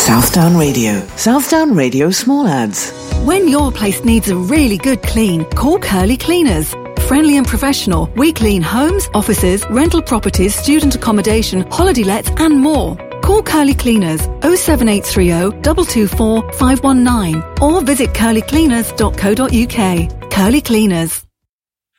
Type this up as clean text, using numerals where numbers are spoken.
Southdown Radio. Southdown Radio Small Ads. When your place needs a really good clean, call Curly Cleaners. Friendly and professional, we clean homes, offices, rental properties, student accommodation, holiday lets and more. Call Curly Cleaners 07830 224 519 or visit curlycleaners.co.uk. Curly Cleaners.